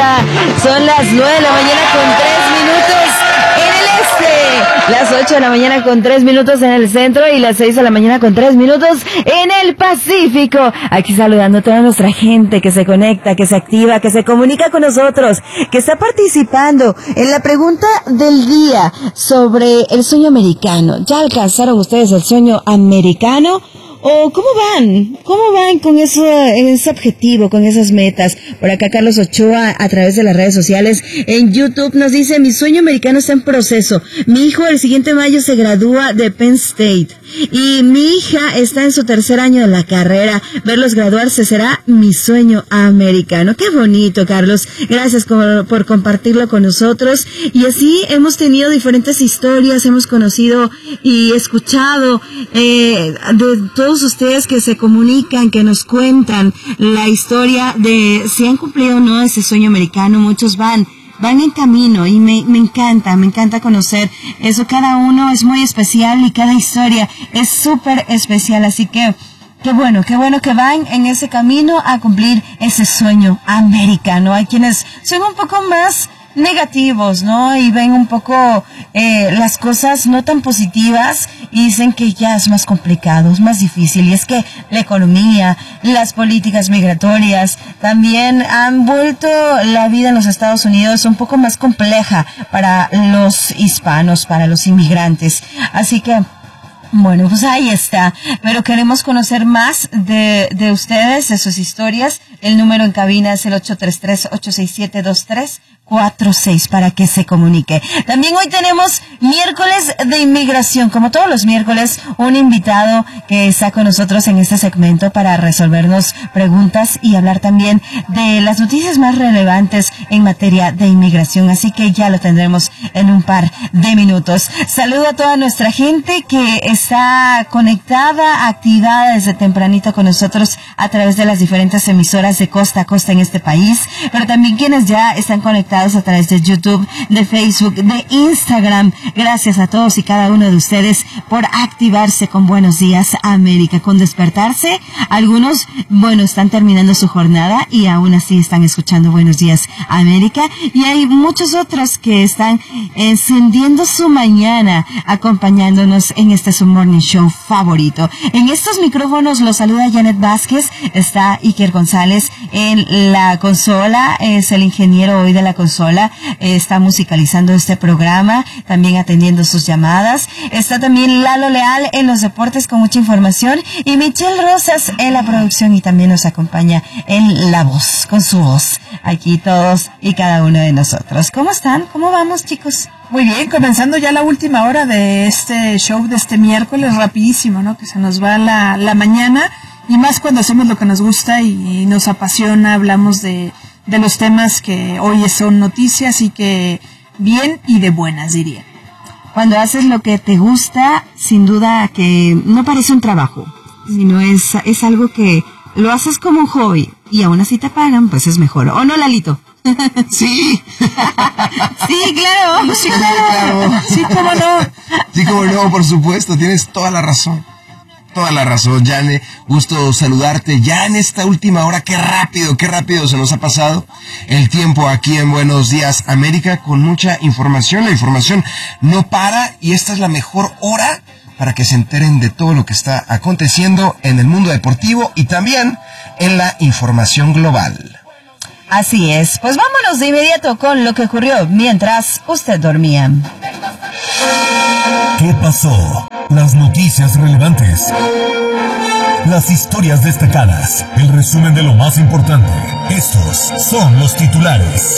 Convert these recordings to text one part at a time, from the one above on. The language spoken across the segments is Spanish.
está. Son las 9 de la mañana con 3 minutos en el este. Las 8 de la mañana con 3 minutos en el centro y las 6 de la mañana con 3 minutos en el Pacífico. Aquí saludando a toda nuestra gente que se conecta, que se activa, que se comunica con nosotros, que está participando en la pregunta del día sobre el sueño americano. ¿Ya alcanzaron ustedes el sueño americano? ¿O cómo van? ¿Cómo van con ese objetivo, con esas metas? Por acá Carlos Ochoa, a través de las redes sociales, en YouTube nos dice: mi sueño americano está en proceso. Mi hijo el siguiente mayo se gradúa de Penn State. Y mi hija está en su tercer año de la carrera. Verlos graduarse será mi sueño americano. Qué bonito, Carlos. Gracias por compartirlo con nosotros. Y así hemos tenido diferentes historias, hemos conocido y escuchado de todos ustedes que se comunican, que nos cuentan la historia de si han cumplido o no ese sueño americano. Muchos van en camino y me encanta conocer eso. Cada uno es muy especial y cada historia es súper especial, así que qué bueno que van en ese camino a cumplir ese sueño americano. Hay quienes son un poco más negativos, ¿no? Y ven un poco las cosas no tan positivas y dicen que ya es más complicado, es más difícil. Y es que la economía, las políticas migratorias también han vuelto la vida en los Estados Unidos un poco más compleja para los hispanos, para los inmigrantes. Así que bueno, pues ahí está. Pero queremos conocer más de ustedes, de sus historias. El número en cabina es el 833-867-2346 para que se comunique. También hoy tenemos miércoles de inmigración. Como todos los miércoles, un invitado que está con nosotros en este segmento para resolvernos preguntas y hablar también de las noticias más relevantes en materia de inmigración. Así que ya lo tendremos en un par de minutos. Saludo a toda nuestra gente que está conectada, activada desde tempranito con nosotros a través de las diferentes emisoras de costa a costa en este país, pero también quienes ya están conectados a través de YouTube, de Facebook, de Instagram. Gracias a todos y cada uno de ustedes por activarse con Buenos Días América, con despertarse. Algunos, están terminando su jornada y aún así están escuchando Buenos Días América, y hay muchos otros que están encendiendo su mañana acompañándonos en este su morning show favorito. En estos micrófonos los saluda Janet Vázquez, está Iker González en la consola, es el ingeniero hoy de la consola, está musicalizando este programa, también atendiendo sus llamadas. Está también Lalo Leal en los deportes con mucha información, y Michelle Rosas en la producción, y también nos acompaña en la voz, con su voz, aquí todos y cada uno de nosotros. ¿Cómo están? ¿Cómo vamos, chicos? Muy bien, comenzando ya la última hora de este show de este miércoles, rapidísimo, ¿no? Que se nos va la mañana, y más cuando hacemos lo que nos gusta y nos apasiona, hablamos de los temas que hoy son noticias, y que bien y de buenas, diría. Cuando haces lo que te gusta, sin duda que no parece un trabajo, sino es algo que lo haces como un hobby, y aún así te pagan, pues es mejor. ¿O no, Lalito? Sí. Sí, claro. Sí, claro. Sí, cómo no. Sí, cómo no, por supuesto, tienes toda la razón. Toda la razón, Jane. Gusto saludarte ya en esta última hora. Qué rápido se nos ha pasado el tiempo aquí en Buenos Días América, con mucha información. La información no para, y esta es la mejor hora para que se enteren de todo lo que está aconteciendo en el mundo deportivo y también en la información global. Así es, pues vámonos de inmediato con lo que ocurrió mientras usted dormía. ¿Qué pasó? Las noticias relevantes. Las historias destacadas. El resumen de lo más importante. Estos son los titulares.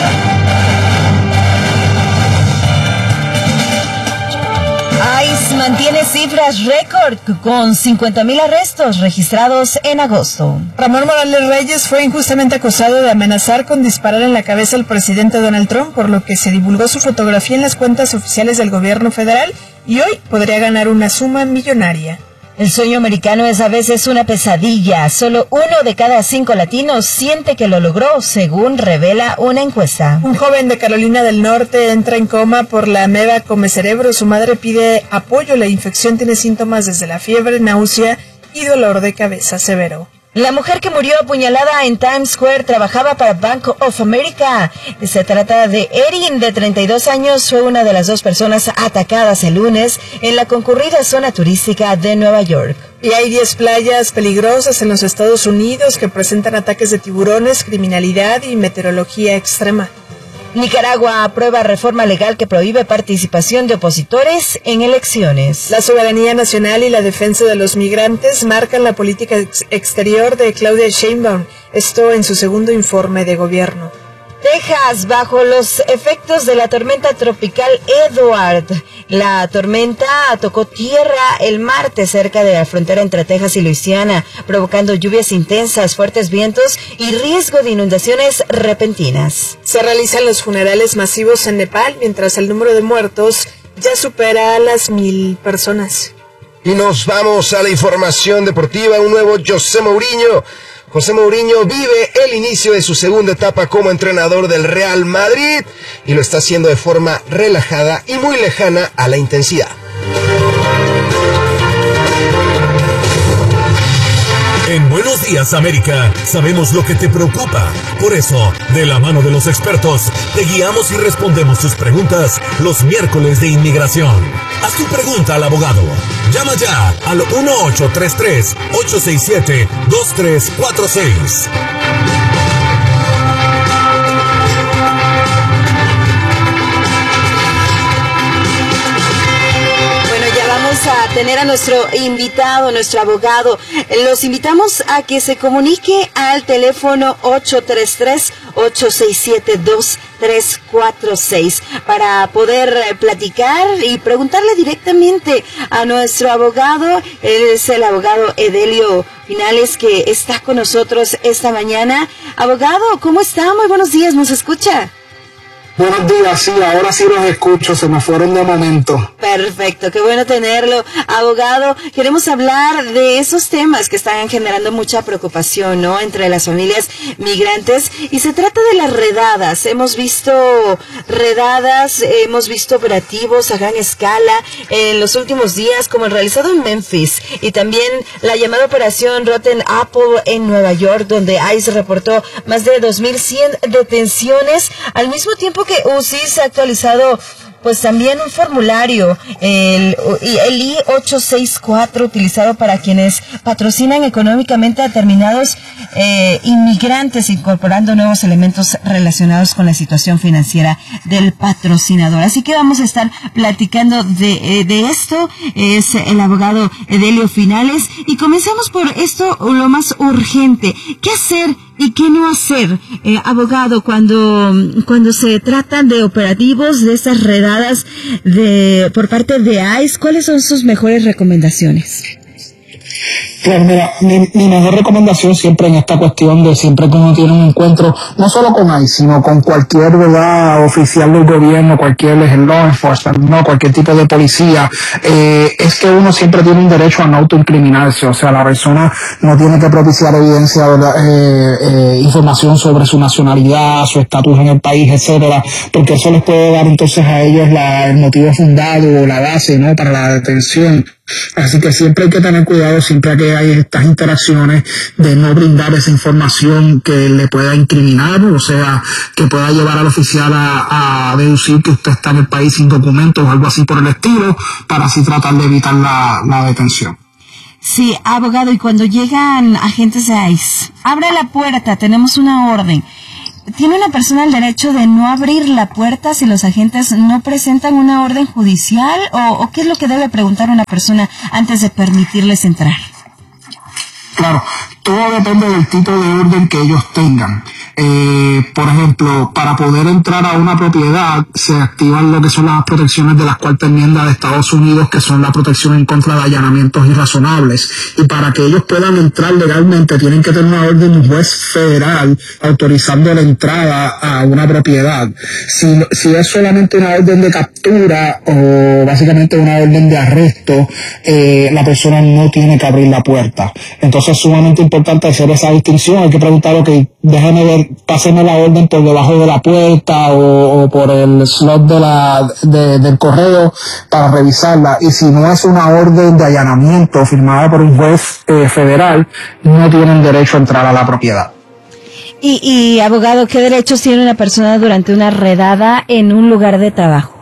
ICE mantiene cifras récord con 50,000 arrestos registrados en agosto. Ramón Morales Reyes fue injustamente acusado de amenazar con disparar en la cabeza al presidente Donald Trump, por lo que se divulgó su fotografía en las cuentas oficiales del gobierno federal, y hoy podría ganar una suma millonaria. El sueño americano es a veces una pesadilla. Solo 1 de cada 5 latinos siente que lo logró, según revela una encuesta. Un joven de Carolina del Norte entra en coma por la ameba comecerebro. Su madre pide apoyo. La infección tiene síntomas desde la fiebre, náusea y dolor de cabeza severo. La mujer que murió apuñalada en Times Square trabajaba para Bank of America. Se trata de Erin, de 32 años. Fue una de las 2 personas atacadas el lunes en la concurrida zona turística de Nueva York. Y hay 10 playas peligrosas en los Estados Unidos que presentan ataques de tiburones, criminalidad y meteorología extrema. Nicaragua aprueba reforma legal que prohíbe participación de opositores en elecciones. La soberanía nacional y la defensa de los migrantes marcan la política exterior de Claudia Sheinbaum, esto en su segundo informe de gobierno. Texas, bajo los efectos de la tormenta tropical Edward. La tormenta tocó tierra el martes cerca de la frontera entre Texas y Luisiana, provocando lluvias intensas, fuertes vientos y riesgo de inundaciones repentinas. Se realizan los funerales masivos en Nepal, mientras el número de muertos ya supera a las 1,000 personas. Y nos vamos a la información deportiva. Un nuevo José Mourinho. José Mourinho vive el inicio de su segunda etapa como entrenador del Real Madrid y lo está haciendo de forma relajada y muy lejana a la intensidad. En Buenos Días, América, sabemos lo que te preocupa. Por eso, de la mano de los expertos, te guiamos y respondemos tus preguntas los miércoles de inmigración. Haz tu pregunta al abogado. Llama ya al 1833-867-2346. A tener a nuestro invitado, nuestro abogado. Los invitamos a que se comunique al teléfono 833-867-2346 para poder platicar y preguntarle directamente a nuestro abogado. Él es el abogado Edelio Finales, que está con nosotros esta mañana. Abogado, ¿cómo está? Muy buenos días, ¿nos escucha? Buenos días, sí, ahora sí los escucho, se me fueron de momento. Perfecto, qué bueno tenerlo. Abogado, queremos hablar de esos temas que están generando mucha preocupación, ¿no?, entre las familias migrantes, y se trata de las redadas. Hemos visto redadas, hemos visto operativos a gran escala en los últimos días, como el realizado en Memphis, y también la llamada operación Rotten Apple en Nueva York, donde ICE reportó más de 2,100 detenciones, al mismo tiempo que UCIS ha actualizado pues también un formulario, el I-864, utilizado para quienes patrocinan económicamente a determinados inmigrantes, incorporando nuevos elementos relacionados con la situación financiera del patrocinador. Así que vamos a estar platicando de esto. Es el abogado Edelio Finales, y comenzamos por esto, lo más urgente. ¿Qué hacer y qué no hacer, abogado, cuando se tratan de operativos, de estas redadas por parte de ICE? ¿Cuáles son sus mejores recomendaciones? Pues mira, mi mejor recomendación siempre en esta cuestión de siempre que uno tiene un encuentro, no solo con ICE, sino con cualquier, ¿verdad?, oficial del gobierno, cualquier law enforcement, no, cualquier tipo de policía, es que uno siempre tiene un derecho a no autoincriminarse. O sea, la persona no tiene que propiciar evidencia, ¿verdad?, información sobre su nacionalidad, su estatus en el país, etcétera, porque eso les puede dar entonces a ellos el motivo fundado o la base, ¿no?, para la detención. Así que siempre hay que tener cuidado, siempre que hay estas interacciones, de no brindar esa información que le pueda incriminar, o sea, que pueda llevar al oficial a deducir que usted está en el país sin documentos o algo así por el estilo, para así tratar de evitar la detención. Sí, abogado, y cuando llegan agentes de ICE, abre la puerta, tenemos una orden. ¿Tiene una persona el derecho de no abrir la puerta si los agentes no presentan una orden judicial? ¿O qué es lo que debe preguntar una persona antes de permitirles entrar? Claro, todo depende del tipo de orden que ellos tengan. Por ejemplo, para poder entrar a una propiedad se activan lo que son las protecciones de las cuarta enmienda de Estados Unidos, que son la protección en contra de allanamientos irrazonables. Y para que ellos puedan entrar legalmente tienen que tener una orden de un juez federal autorizando la entrada a una propiedad. Si es solamente una orden de captura o básicamente una orden de arresto, la persona no tiene que abrir la puerta. Entonces es sumamente importante hacer esa distinción. Hay que preguntar, ok, déjeme ver, pásenme la orden por debajo de la puerta o por el slot del correo para revisarla. Y si no es una orden de allanamiento firmada por un juez federal, no tienen derecho a entrar a la propiedad. Y abogado, ¿qué derechos tiene una persona durante una redada en un lugar de trabajo?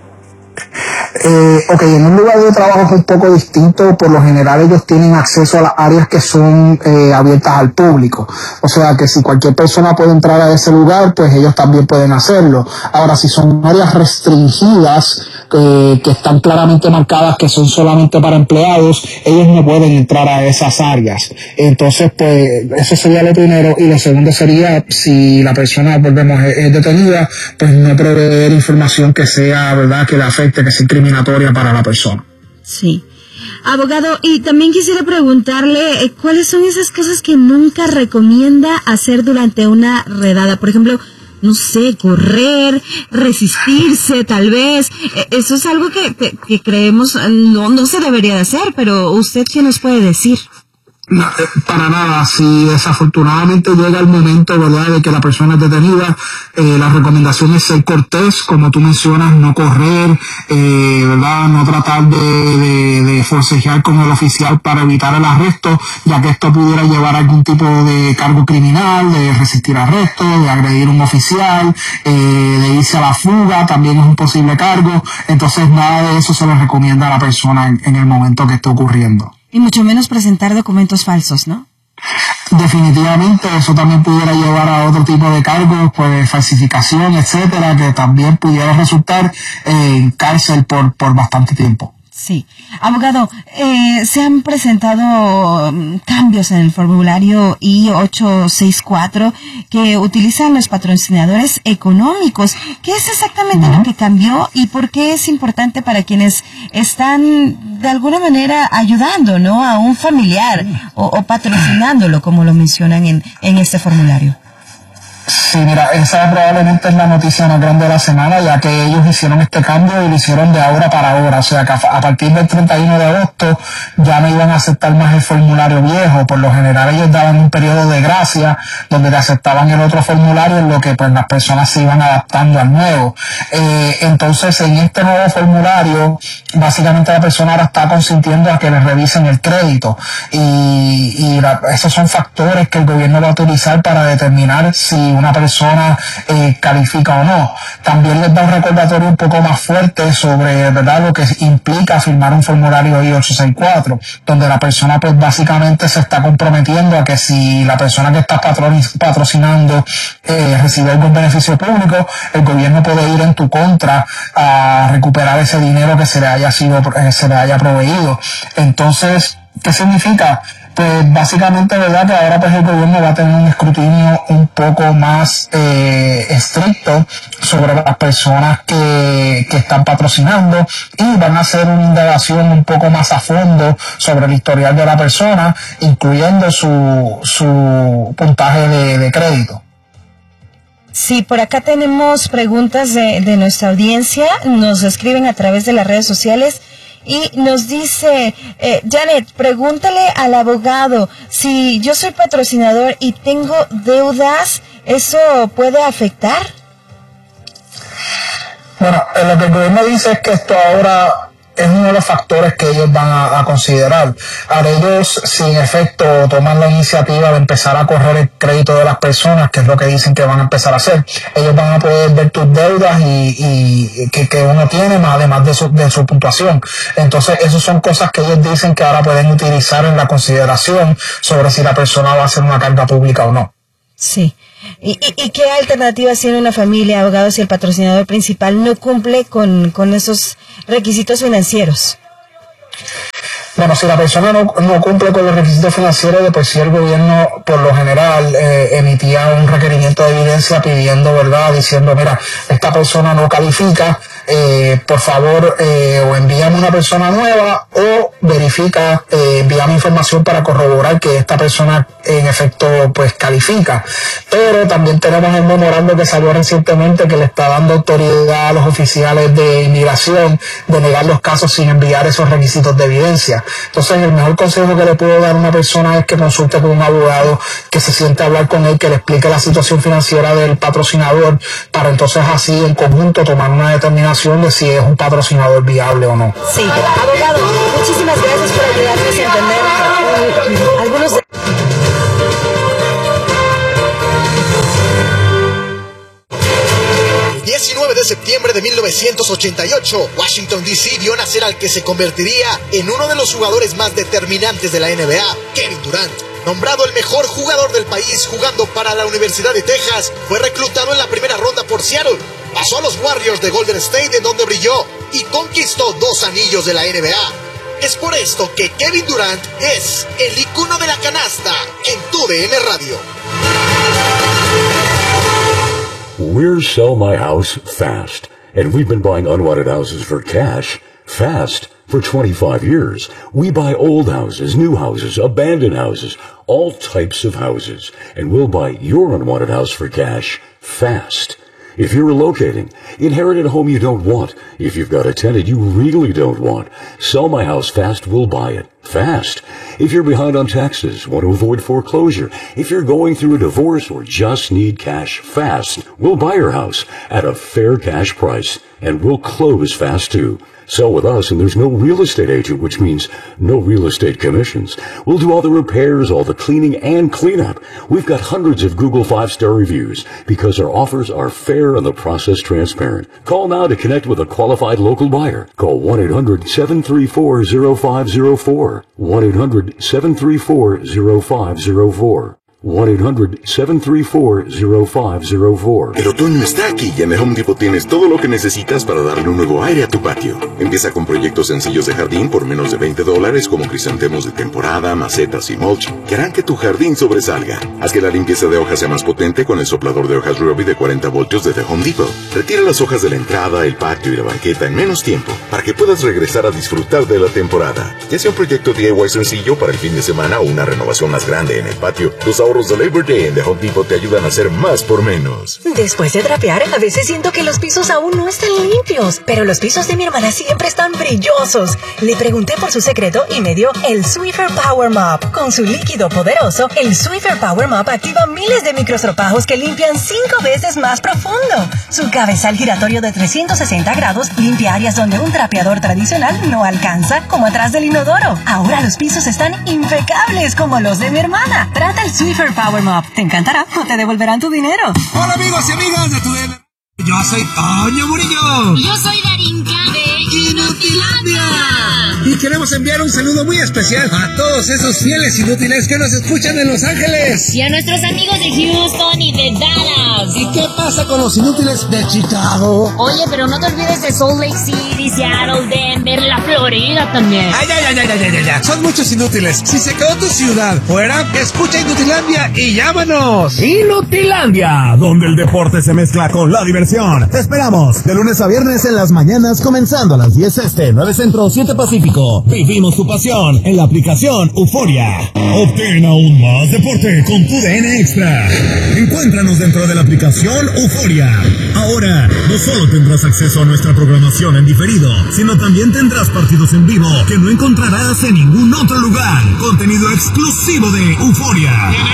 En un lugar de trabajo es un poco distinto. Por lo general ellos tienen acceso a las áreas que son abiertas al público. O sea que si cualquier persona puede entrar a ese lugar, pues ellos también pueden hacerlo. Ahora, si son áreas restringidas, que están claramente marcadas que son solamente para empleados, ellos no pueden entrar a esas áreas. Entonces, pues, eso sería lo primero. Y lo segundo sería, si la persona, volvemos, es detenida, pues no proveer información que sea, ¿verdad?, que le afecte, que sea incriminatoria para la persona. Sí. Abogado, y también quisiera preguntarle, ¿cuáles son esas cosas que nunca recomienda hacer durante una redada? Por ejemplo, no sé, correr, resistirse, tal vez. Eso es algo que creemos no se debería de hacer, pero ¿usted qué nos puede decir? No, para nada. Si desafortunadamente llega el momento, ¿verdad?, de que la persona es detenida, la recomendación es ser cortés, como tú mencionas, no correr, ¿verdad?, no tratar de forcejear con el oficial para evitar el arresto, ya que esto pudiera llevar a algún tipo de cargo criminal, de resistir arresto, de agredir a un oficial, de irse a la fuga, también es un posible cargo. Entonces nada de eso se le recomienda a la persona en el momento que esté ocurriendo. Y mucho menos presentar documentos falsos, ¿no? Definitivamente, eso también pudiera llevar a otro tipo de cargos, pues falsificación, etcétera, que también pudiera resultar en cárcel por bastante tiempo. Sí. Abogado, se han presentado cambios en el formulario I-864 que utilizan los patrocinadores económicos. ¿Qué es exactamente lo que cambió y por qué es importante para quienes están de alguna manera ayudando, ¿no?, a un familiar o patrocinándolo, como lo mencionan en este formulario? Sí, mira, esa probablemente es la noticia más grande de la semana, ya que ellos hicieron este cambio y lo hicieron de ahora para ahora. O sea, que a partir del 31 de agosto ya no iban a aceptar más el formulario viejo. Por lo general ellos daban un periodo de gracia donde le aceptaban el otro formulario, en lo que pues las personas se iban adaptando al nuevo. Entonces, en este nuevo formulario, básicamente la persona ahora está consintiendo a que le revisen el crédito. Esos son factores que el gobierno va a utilizar para determinar si una persona califica o no. También les da un recordatorio un poco más fuerte sobre, ¿verdad?, lo que implica firmar un formulario I-864, donde la persona pues básicamente se está comprometiendo a que si la persona que está patrocinando recibe algún beneficio público, el gobierno puede ir en tu contra a recuperar ese dinero que se le haya proveído. Entonces, ¿qué significa? Pues básicamente, ¿verdad?, que ahora pues el gobierno va a tener un escrutinio un poco más estricto sobre las personas que están patrocinando, y van a hacer una indagación un poco más a fondo sobre el historial de la persona, incluyendo su puntaje de crédito. Sí, por acá tenemos preguntas de nuestra audiencia, nos escriben a través de las redes sociales. Y nos dice, Janet, pregúntale al abogado, si yo soy patrocinador y tengo deudas, ¿eso puede afectar? Bueno, lo que el gobierno dice es que esto ahora es uno de los factores que ellos van a considerar. Ahora ellos, si en efecto toman la iniciativa de empezar a correr el crédito de las personas, que es lo que dicen que van a empezar a hacer, ellos van a poder ver tus deudas y que uno tiene, además de su puntuación. Entonces, esas son cosas que ellos dicen que ahora pueden utilizar en la consideración sobre si la persona va a hacer una carga pública o no. Sí. ¿Y qué alternativas tiene una familia, abogado, si el patrocinador principal no cumple con esos requisitos financieros? Bueno, si la persona no cumple con los requisitos financieros, de por sí el gobierno, por lo general, emitía un requerimiento de evidencia pidiendo, ¿verdad?, diciendo, mira, esta persona no califica, por favor, o envíame una persona nueva, o verifica, enviamos información para corroborar que esta persona en efecto pues califica. Pero también tenemos el memorando que salió recientemente que le está dando autoridad a los oficiales de inmigración de negar los casos sin enviar esos requisitos de evidencia. Entonces el mejor consejo que le puedo dar a una persona es que consulte con un abogado, que se siente a hablar con él, que le explique la situación financiera del patrocinador, para entonces así en conjunto tomar una determinación de si es un patrocinador viable o no. Sí, abogado, muchísimas gracias por ayudarnos a entender algunos de... 19 de septiembre de 1988, Washington D.C. vio nacer al que se convertiría en uno de los jugadores más determinantes de la NBA, Kevin Durant. Nombrado el mejor jugador del país jugando para la Universidad de Texas, fue reclutado en la primera ronda por Seattle. Pasó a los Warriors de Golden State, en donde brilló y conquistó 2 anillos de la NBA. Es por esto que Kevin Durant es el icono de la canasta en TUDN Radio. We're Sell My House Fast, and we've been buying unwanted houses for cash fast for 25 years. We buy old houses, new houses, abandoned houses, all types of houses, and we'll buy your unwanted house for cash fast. If you're relocating, inherit a home you don't want. If you've got a tenant you really don't want, Sell My House Fast will buy it fast. If you're behind on taxes, want to avoid foreclosure, if you're going through a divorce or just need cash fast, we'll buy your house at a fair cash price, and we'll close fast too. Sell with us, and there's no real estate agent, which means no real estate commissions. We'll do all the repairs, all the cleaning, and cleanup. We've got hundreds of Google 5-star reviews because our offers are fair and the process transparent. Call now to connect with a qualified local buyer. Call 1-800-734-0504. 1-800-734-0504. 1-800-734-0504. El otoño está aquí y en The Home Depot tienes todo lo que necesitas para darle un nuevo aire a tu patio. Empieza con proyectos sencillos de jardín por menos de $20 como crisantemos de temporada, macetas y mulch que harán que tu jardín sobresalga. Haz que la limpieza de hojas sea más potente con el soplador de hojas Ryobi de 40 voltios de The Home Depot. Retira las hojas de la entrada, el patio y la banqueta en menos tiempo para que puedas regresar a disfrutar de la temporada. Ya sea un proyecto DIY sencillo para el fin de semana o una renovación más grande en el patio, los ahorros de Labor Day en The Home Depot te ayudan a hacer más por menos. Después de trapear, a veces siento que los pisos aún no están limpios, pero los pisos de mi hermana siempre están brillosos. Le pregunté por su secreto y me dio el Swiffer Power Mop. Con su líquido poderoso, el Swiffer Power Mop activa miles de microstropajos que limpian 5 veces más profundo. Su cabezal giratorio de 360 grados limpia áreas donde un trapeador tradicional no alcanza, como atrás del inodoro. Ahora los pisos están impecables como los de mi hermana. Trata el Swiffer Power Mop. Te encantará o te devolverán tu dinero. Hola amigos y amigas de TUDN. Yo soy Toño Murillo. Yo soy Darinka de Inutilandia. Y queremos enviar un saludo muy especial a todos esos fieles inútiles que nos escuchan en Los Ángeles. Y a nuestros amigos de Houston y de Dallas. ¿Y qué pasa con los inútiles de Chicago? Oye, pero no te olvides de Salt Lake City, Seattle, Denver, la Florida también. Ay, ya. Son muchos inútiles. Si se quedó tu ciudad fuera, escucha Inutilandia y llámanos. Inutilandia, donde el deporte se mezcla con la diversión. Te esperamos de lunes a viernes en las mañanas, comenzando a las 10 este, 9 centro, 7 pacífico. Vivimos tu pasión en la aplicación Euforia. Obtén aún más deporte con TUDN Extra. Encuéntranos dentro de la aplicación Euforia. Ahora, no solo tendrás acceso a nuestra programación en diferido, sino también tendrás partidos en vivo que no encontrarás en ningún otro lugar. Contenido exclusivo de Euforia.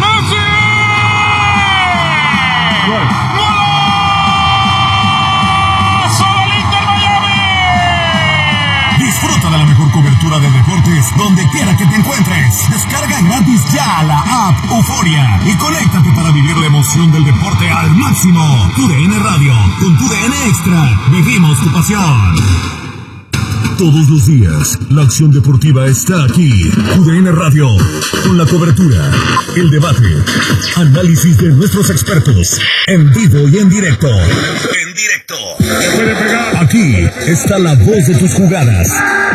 Disfruta de la mejor cobertura de deportes donde quiera que te encuentres. Descarga gratis ya la app Euforia y conéctate para vivir la emoción del deporte al máximo. TUDN Radio, con TUDN Extra, vivimos tu pasión. Todos los días, la acción deportiva está aquí. TUDN Radio, con la cobertura, el debate, análisis de nuestros expertos, en vivo y en directo. Aquí está la voz de tus jugadas.